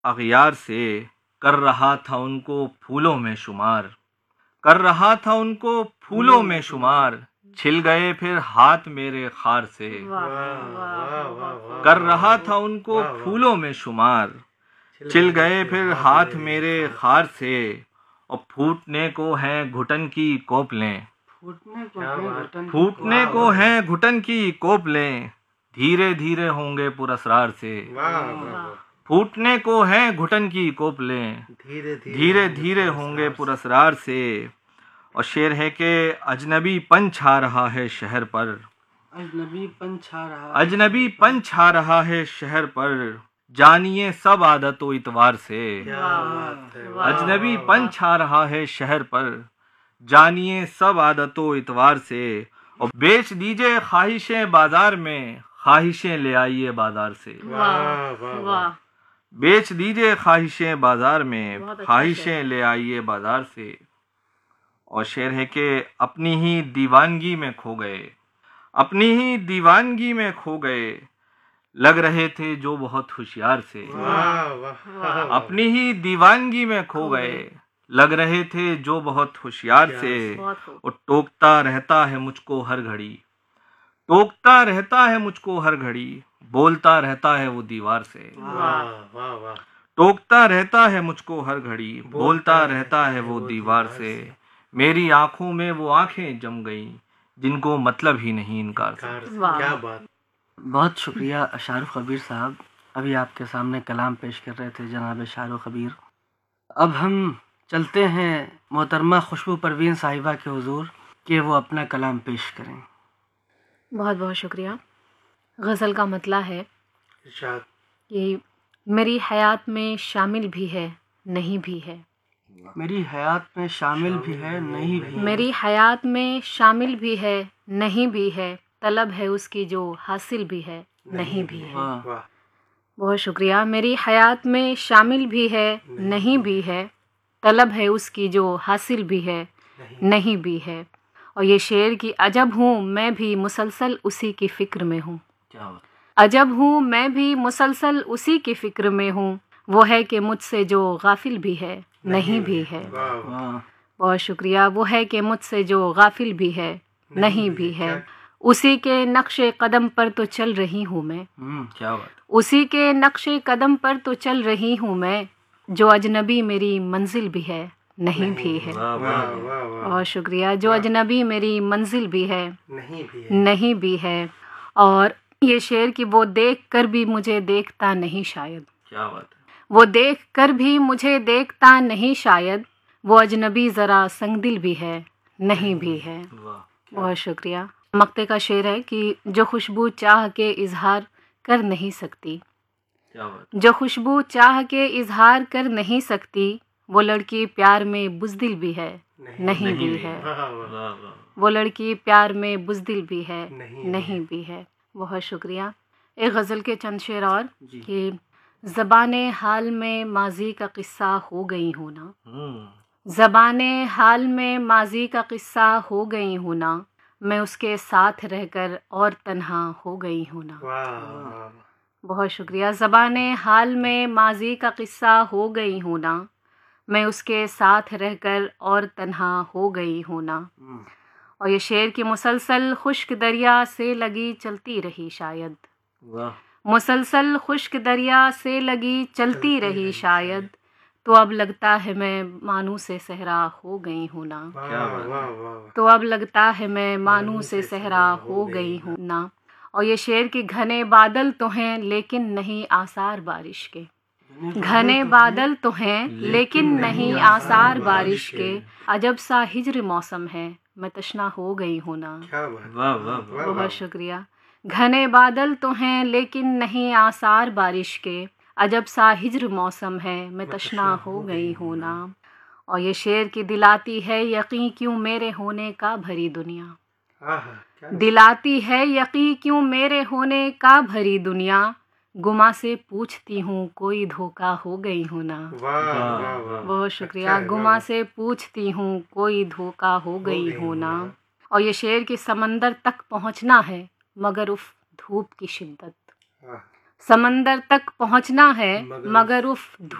अगयार से, कर रहा था उनको फूलों में शुमार, कर रहा था उनको फूलों में शुमार, छिल गए फिर हाथ मेरे खार से। कर रहा था उनको फूलों में शुमार, छिल गए फिर हाथ मेरे खार से, और फूटने को हैं घुटन की कोपलें, फूटने को हैं घुटन की कोपलें, धीरे धीरे होंगे पुरस्रार से। फूटने को हैं घुटन की कोपलें, धीरे धीरे होंगे पुरस्रार से। और शेर है कि अजनबी पन छा रहा है शहर पर, अजनबी पन छा रहा है शहर पर, जानिए सब आदत व इतवार से। अजनबी पन छा रहा है शहर पर, जानिए सब आदत व इतवार से। और बेच दीजिए ख्वाहिशें बाजार में, ख्वाहिशें ले आइए बाजार से। बेच दीजिए ख्वाहिशें बाजार में, ख्वाहिशें ले आइए बाजार से। और शेर है कि अपनी ही दीवानगी में खो गए, अपनी ही दीवानगी में खो गए, लग रहे थे जो बहुत होशियार से। अपनी ही दीवानगी में खो गए, लग रहे थे जो बहुत होशियार से। और टोकता रहता है मुझको हर घड़ी, टोकता रहता है मुझको हर घड़ी, बोलता रहता है वो दीवार से। टोकता रहता है मुझको हर घड़ी, बोलता रहता है वो दीवार से। मेरी आंखों में वो आंखें जम गईं, जिनको मतलब ही नहीं इनकार से। क्या बात। बहुत शुक्रिया शाहरुख कबीर साहब। अभी आपके सामने कलाम पेश कर रहे थे जनाब शाहरुख कबीर। अब हम चलते हैं मोहतरमा खुशबू परवीन साहिबा के हुजूर कि वो अपना कलाम पेश करें। बहुत बहुत शुक्रिया। गज़ल का मतला है कि मेरी हयात में शामिल भी है नहीं भी है, मेरी हयात में शामिल भी है नहीं भी है, मेरी हयात में शामिल भी है नहीं भी है, तलब है उसकी जो हासिल भी है नहीं भी है। बहुत शुक्रिया। मेरी हयात में शामिल भी है नहीं भी है, तलब है उसकी जो हासिल भी है नहीं भी है। और ये शेर की अजब हूँ मैं भी मुसलसल उसी की फ़िक्र में हूँ, अजब हूँ मैं भी मुसलसल उसी की फ़िक्र में हूँ, वो है कि मुझसे जो गाफिल भी है नहीं भी है। बहुत शुक्रिया। वो है कि मुझसे जो गाफिल भी है नहीं भी है, उसी के नक्शे कदम पर तो चल रही हूँ मैं, क्या बात। उसी के नक्शे कदम पर तो चल रही हूँ मैं, जो अजनबी मेरी मंजिल भी है नहीं भी है। बहुत शुक्रिया। जो अजनबी मेरी मंजिल भी है नहीं भी है। और ये शेर कि वो देख कर भी मुझे देखता नहीं शायद, क्या बात है। वो देख कर भी मुझे देखता नहीं शायद, वो अजनबी ज़रा संगदिल भी है नहीं भी है। बहुत शुक्रिया। मक्ते का शेर है कि जो खुशबू चाह के इजहार कर नहीं सकती, क्या बात। जो खुशबू चाह के इजहार कर नहीं सकती, वो लड़की प्यार में बुज़दिल भी है नहीं भी है। वो लड़की प्यार में बुज़दिल भी है नहीं भी है। बहुत शुक्रिया। एक गज़ल के चंद शेर और कि ज़बाने हाल में माजी का किस्सा हो गई हूँ ना, ज़बाने हाल में माजी का किस्सा हो गई हूँ ना, मैं उसके साथ रहकर और तन्हा हो गई हूँ ना। बहुत शुक्रिया। ज़बाने हाल में माजी का किस्सा हो गई हूँ ना, मैं उसके साथ रहकर और तन्हा हो गई हूँ ना। और ये शेर की मुसलसल खुश्क दरिया से लगी चलती रही शायद, मुसलसल खुश्क दरिया से लगी चलती रही शायद, तो अब लगता है मैं मानू से सहरा हो गई हूँ ना। तो अब लगता है मैं मानू से सहरा हो गई हूँ ना। और ये शेर की घने बादल तो हैं लेकिन नहीं आसार बारिश के, घने बादल तो हैं लेकिन नहीं आसार बारिश के, अजब सा हिज्र मौसम है मैं तशना हो गई हूँ ना। बहुत शुक्रिया। घने बादल तो हैं लेकिन नहीं आसार बारिश के, अजब सा हिज्र मौसम है मैं तशना हो गई हूँ ना। और ये शेर की दिलाती है यकीन क्यों मेरे होने का भरी दुनिया, दिलाती है यकीन क्यों मेरे होने का भरी दुनिया, गुमा से पूछती हूँ कोई धोखा हो गई हूँ ना। बहुत शुक्रिया। गुमा से पूछती हूँ कोई धोखा हो गई हूँ ना। और ये शेर की समंदर तक पहुँचना है मगर उफ धूप की शिद्दत, समंदर तक पहुंचना है मगर उफ